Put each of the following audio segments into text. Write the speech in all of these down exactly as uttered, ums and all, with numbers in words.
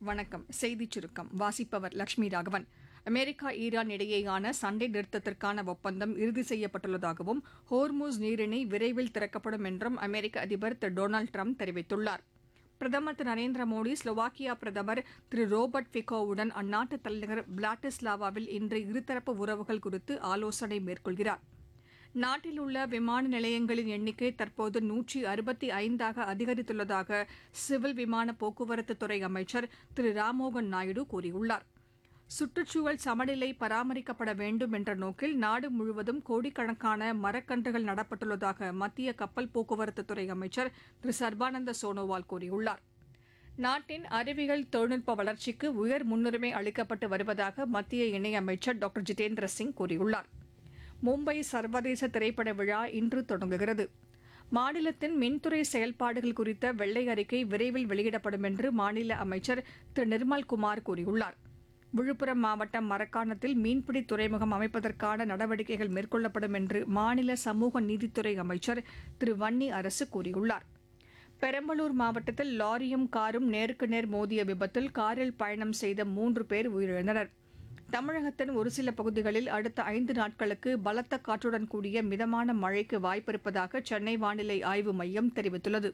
வணக்கம். செய்திச் சுருக்கம் வாசிப்பவர் லட்சுமி ராகவன். அமெரிக்கா ஈரான் இடையேயான சண்டை நிறுத்தத்திற்கான ஒப்பந்தம் இறுதி செய்யப்பட்டுள்ளதாகவும் ஹோர்முஸ் நீரிணை விரைவில் திறக்கப்படும் என்றும் அமெரிக்க அதிபர் திரு டொனால்டு ட்ரம்ப் தெரிவித்துள்ளார். பிரதமர் திரு நரேந்திர மோடி ஸ்லோவாக்கியா பிரதமர் திரு ரோபர்ட் ஃபிகோவுடன் அந்நாட்டு தலைநகர் பிராட்டிஸ்லாவாவில் இன்று இருதரப்பு உறவுகள் குறித்து ஆலோசனை மேற்கொள்கிறார். நாட்டில் உள்ள விமான நிலையங்களின் எண்ணிக்கை தற்போது நூற்றி அறுபத்தி ஐந்தாக அதிகரித்துள்ளதாக சிவில் விமான போக்குவரத்து துறை அமைச்சர் திரு ராம்மோகன் நாயுடு கூறியுள்ளார். சுற்றுச்சூழல் சமநிலை பராமரிக்கப்பட வேண்டும் என்ற நோக்கில் நாடு முழுவதும் கோடிக்கணக்கான மரக்கன்றுகள் நடப்பட்டுள்ளதாக மத்திய கப்பல் போக்குவரத்து துறை அமைச்சர் திரு சர்பானந்த சோனோவால் கூறியுள்ளார். நாட்டின் அறிவியல் தொழில்நுட்ப வளர்ச்சிக்கு உயர் முன்னுரிமை அளிக்கப்பட்டு வருவதாக மத்திய இணையமைச்சர் டாக்டர் ஜிதேந்திர சிங் கூறியுள்ளார். மும்பை சர்வதேச திரைப்பட விழா இன்று தொடங்குகிறது. மாநிலத்தின் மின்துறை செயல்பாடுகள் குறித்த வெள்ளை அறிக்கை விரைவில் வெளியிடப்படும் என்று மாநில அமைச்சர் திரு நிர்மல்குமார் கூறியுள்ளார். விழுப்புரம் மாவட்டம் மரக்காணத்தில் மீன்பிடி துறைமுகம் அமைப்பதற்கான நடவடிக்கைகள் மேற்கொள்ளப்படும் என்று மாநில சமூக நீதித்துறை அமைச்சர் திரு வன்னி அரசு கூறியுள்ளார். பெரம்பலூர் மாவட்டத்தில் லாரியும் காரும் நேருக்கு நேர் மோதிய விபத்தில் காரில் பயணம் செய்த மூன்று பேர் உயிரிழந்தனர். தமிழகத்தின் ஒரு சில பகுதிகளில் அடுத்த ஐந்து நாட்களுக்கு பலத்த காற்றுடன் கூடிய மிதமான மழைக்கு வாய்ப்பிருப்பதாக சென்னை வானிலை ஆய்வு மையம் தெரிவித்துள்ளது.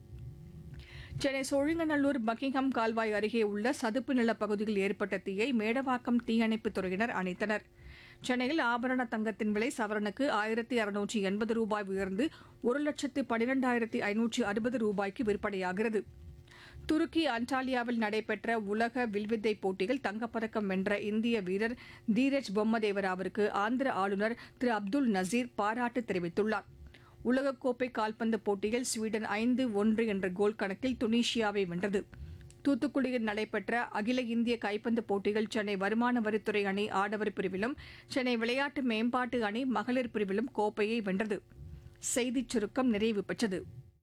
சென்னை சோழிங்கநல்லூர் பக்கிங்ஹாம் கால்வாய் அருகே உள்ள சதுப்பு நிலப் பகுதியில் ஏற்பட்ட தீயை மேடவாக்கம் தீயணைப்புத் துறையினர் அணைத்தனர். சென்னையில் ஆபரண தங்கத்தின் விலை சவரனுக்கு ஆயிரத்தி அறுநூற்றி எண்பது ரூபாய் உயர்ந்து ஒரு லட்சத்து பனிரெண்டாயிரத்தி ஐநூற்றி அறுபது ரூபாய்க்கு விற்பனையாகிறது. துருக்கி அன்டாலியாவில் நடைபெற்ற உலக வில்வித்தை போட்டியில் தங்கப்பதக்கம் வென்ற இந்திய வீரர் தீரஜ் பொம்மதேவராவிற்கு ஆந்திர ஆளுநர் திரு அப்துல் நசீர் பாராட்டு தெரிவித்துள்ளார். உலகக்கோப்பை கால்பந்து போட்டியில் ஸ்வீடன் ஐந்து ஒன்று என்ற கோல் கணக்கில் துனிஷியாவை வென்றது. தூத்துக்குடியில் நடைபெற்ற அகில இந்திய கைப்பந்து போட்டியில் சென்னை வருமான வரித்துறை அணி ஆடவர் பிரிவிலும் சென்னை விளையாட்டு மேம்பாட்டு அணி மகளிர் பிரிவிலும் கோப்பையை வென்றது. செய்திச் சுருக்கம் நிறைவு பெற்றது.